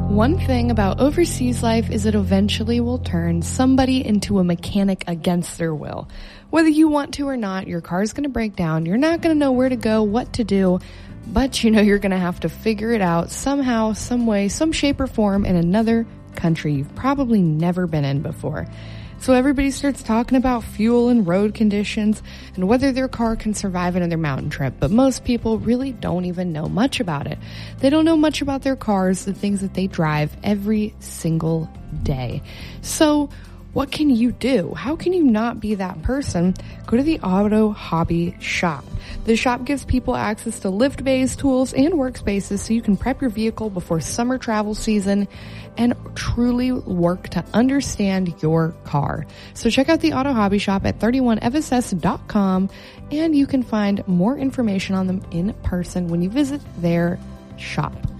One thing about overseas life is it eventually will turn somebody into a mechanic against their will. Whether you want to or not, your car's going to break down. You're not going to know where to go, what to do, but you know you're going to have to figure it out somehow, some way, some shape or form in another country you've probably never been in before. So everybody starts talking about fuel and road conditions and whether their car can survive another mountain trip, but most people really don't even know much about it. They don't know much about their cars, the things that they drive every single day. So what can you do? How can you not be that person? Go to the Auto Hobby Shop. The shop gives people access to lift bays, tools, and workspaces so you can prep your vehicle before summer travel season and truly work to understand your car. So check out the Auto Hobby Shop at 31fss.com, and you can find more information on them in person when you visit their shop.